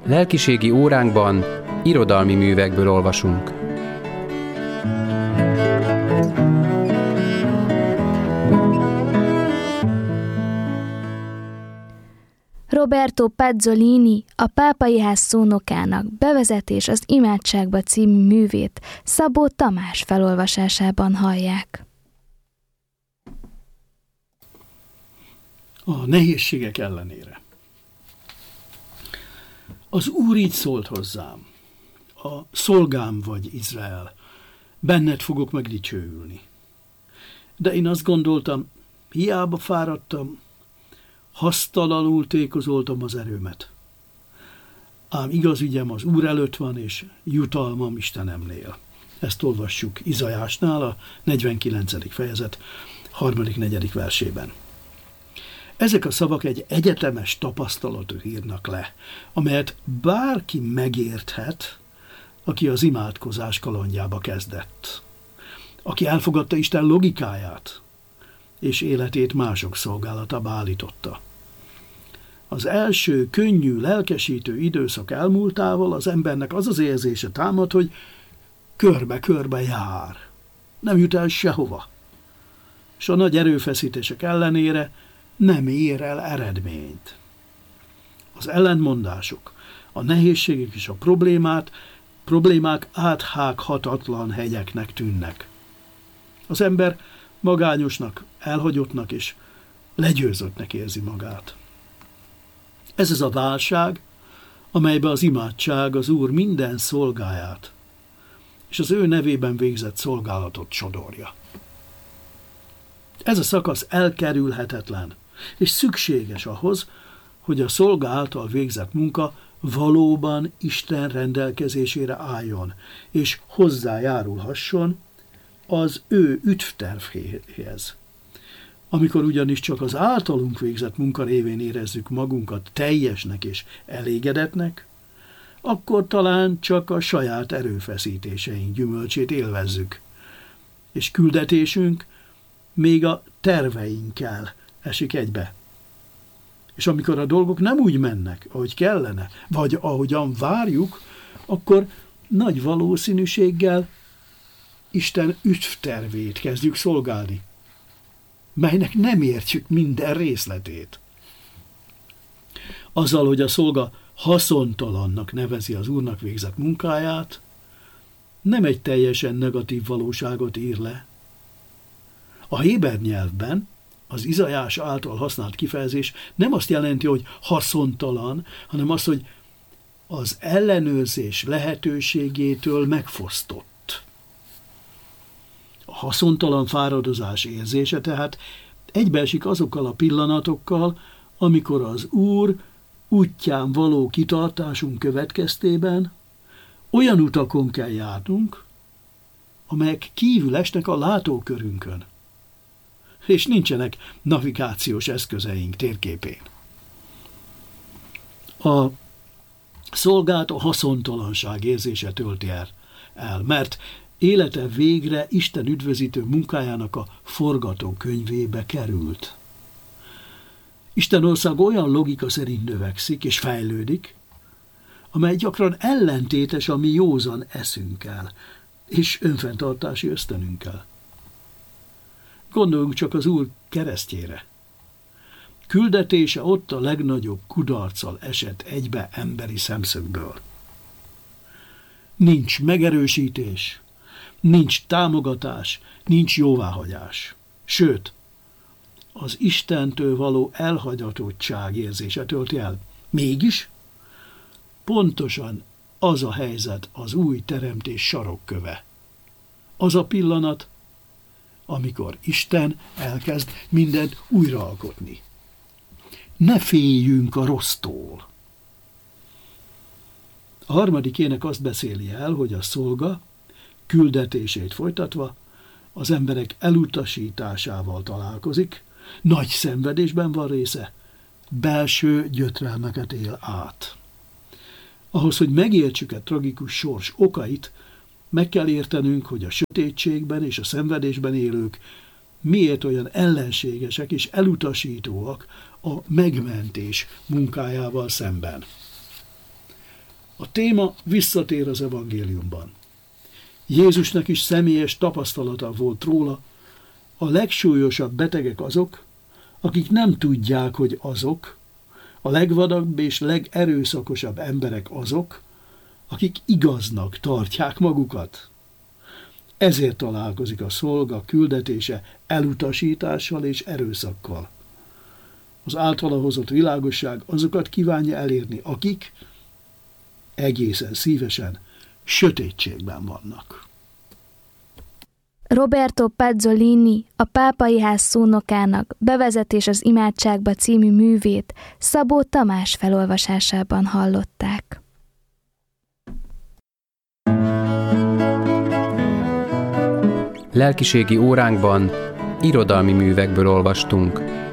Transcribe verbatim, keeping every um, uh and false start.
Lelkiségi óránkban irodalmi művekből olvasunk. Roberto Pazzolini, a Pápai Ház szónokának Bevezetés az imádságba című művét Szabó Tamás felolvasásában hallják. A nehézségek ellenére. Az Úr így szólt hozzám: a szolgám vagy, Izrael, benned fogok megdicsőülni. De én azt gondoltam, hiába fáradtam, hasztalanul tékozoltam az erőmet. Ám igaz ügyem az Úr előtt van, és jutalmam Istenemnél. Ezt olvassuk Izaiásnál, a negyvenkilencedik fejezet harmadik negyedik versében. Ezek a szavak egy egyetemes tapasztalatot írnak le, amelyet bárki megérthet, aki az imádkozás kalandjába kezdett, aki elfogadta Isten logikáját, és életét mások szolgálatába állította. Az első könnyű, lelkesítő időszak elmúltával az embernek az az érzése támad, hogy körbe-körbe jár, nem jut el sehova, és a nagy erőfeszítések ellenére nem ér el eredményt. Az ellentmondások, a nehézségek és a problémát, problémák áthághatatlan hegyeknek tűnnek. Az ember magányosnak, elhagyottnak és legyőzöttnek érzi magát. Ez az a válság, amelybe az imádság az Úr minden szolgáját és az ő nevében végzett szolgálatot sodorja. Ez a szakasz elkerülhetetlen és szükséges ahhoz, hogy a szolga által végzett munka valóban Isten rendelkezésére álljon, és hozzájárulhasson az ő üdvtervhéhez. Amikor ugyanis csak az általunk végzett munka révén érezzük magunkat teljesnek és elégedetnek, akkor talán csak a saját erőfeszítéseink gyümölcsét élvezzük, és küldetésünk még a terveinkkel esik egybe. És amikor a dolgok nem úgy mennek, ahogy kellene, vagy ahogyan várjuk, akkor nagy valószínűséggel Isten üdvtervét kezdjük szolgálni, melynek nem értjük minden részletét. Azzal, hogy a szolga haszontalannak nevezi az Úrnak végzett munkáját, nem egy teljesen negatív valóságot ír le. A héber nyelvben az Izaiás által használt kifejezés nem azt jelenti, hogy haszontalan, hanem azt, hogy az ellenőrzés lehetőségétől megfosztott. A haszontalan fáradozás érzése tehát egybeesik azokkal a pillanatokkal, amikor az Úr útján való kitartásunk következtében olyan utakon kell járnunk, amelyek kívül esnek a látókörünkön, és nincsenek navigációs eszközeink térképén. A szolgát a haszontalanság érzése tölti el, mert élete végre Isten üdvözítő munkájának a forgatókönyvébe került. Isten ország olyan logika szerint növekszik és fejlődik, amely gyakran ellentétes a mi józan eszünkkel és önfenntartási ösztönünkkel. Gondoljunk csak az Úr keresztjére. Küldetése ott a legnagyobb kudarccal esett egybe emberi szemszögből. Nincs megerősítés, nincs támogatás, nincs jóváhagyás. Sőt, az Istentől való elhagyatottság érzése tölti el. Mégis pontosan az a helyzet az új teremtés sarokköve. Az a pillanat, amikor Isten elkezd mindent újraalkotni. Ne féljünk a rossztól. A harmadik ének azt beszéli el, hogy a szolga küldetését folytatva az emberek elutasításával találkozik, nagy szenvedésben van része, belső gyötrelmeket él át. Ahhoz, hogy megértsük a tragikus sors okait, meg kell értenünk, hogy a sötétségben és a szenvedésben élők miért olyan ellenségesek és elutasítóak a megmentés munkájával szemben. A téma visszatér az evangéliumban. Jézusnak is személyes tapasztalata volt róla. A legsúlyosabb betegek azok, akik nem tudják, hogy azok, a legvadabb és legerőszakosabb emberek azok, akik igaznak tartják magukat. Ezért találkozik a szolga küldetése elutasítással és erőszakkal. Az általa hozott világosság azokat kívánja elérni, akik egészen szívesen sötétségben vannak. Roberto Pezzolini, a Pápai Ház szónokának Bevezetés az imádságba című művét Szabó Tamás felolvasásában hallották. Lelkiségi óránkban irodalmi művekből olvastunk.